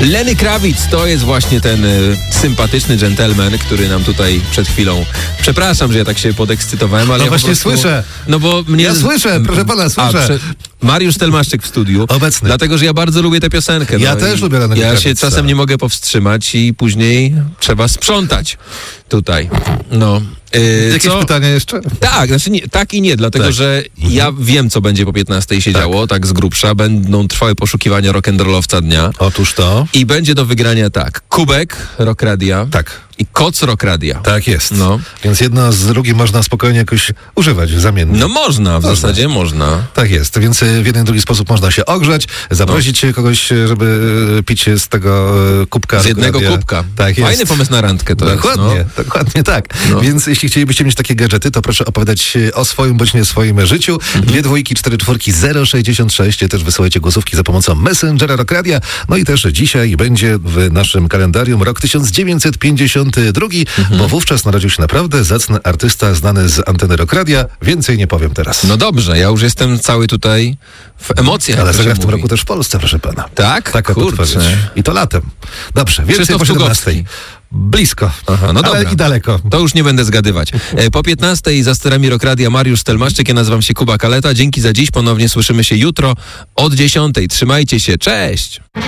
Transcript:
Lenny Kravitz to jest właśnie ten sympatyczny dżentelmen, który nam tutaj przed chwilą... Przepraszam, że ja tak się podekscytowałem, ale No ja właśnie po prostu... słyszę. No bo mnie... Ja słyszę, proszę pana, słyszę. Mariusz Stelmaszczyk w studiu. Obecny. Dlatego, że ja bardzo lubię tę piosenkę. Ja też lubię Lenny Ja się Kravitza. czasem nie mogę powstrzymać i później trzeba sprzątać tutaj. No. Jakieś pytania jeszcze? Tak, znaczy nie, tak i nie, dlatego Tak. że ja wiem, co będzie po 15 się działo, tak z grubsza. Będą trwały poszukiwania rock'n'rollowca dnia. Otóż to. I będzie do wygrania tak. Kubek Rock Radia. Tak. I koc Rock Radia. Tak jest. No. Więc jedno z drugim można spokojnie jakoś używać zamiennie. No można, w zasadzie można. Tak jest, więc w jeden i drugi sposób można się ogrzać, zaprosić kogoś, żeby pić z tego kubka. Z jednego radia. kubka. Tak jest. Fajny pomysł na randkę to Dokładnie, jest. dokładnie tak. No. Więc jeśli chcielibyście mieć takie gadżety, to proszę opowiadać o swoim bądź nie swoim życiu. 2 2 4 4 066. Też wysyłajcie głosówki za pomocą Messengera Rock Radia. No i też dzisiaj będzie w naszym kalendarium rok 1952, bo wówczas narodził się naprawdę zacny artysta znany z anteny Rock Radia. Więcej nie powiem teraz. No dobrze, ja już jestem cały tutaj w emocjach. Ale jak to zagra się w tym mówi. roku też w Polsce, proszę pana. Tak? Taka Kurczę. podpowiedź. I to latem. Dobrze, więcej Krzysztof po 17. Tugowski. Blisko. Aha, no ale dobra. i daleko. To już nie będę zgadywać. Po 15 za sterami Rock Radia Mariusz Stelmaszczyk, ja nazywam się Kuba Kaleta. Dzięki za dziś, ponownie słyszymy się jutro od 10. Trzymajcie się, cześć!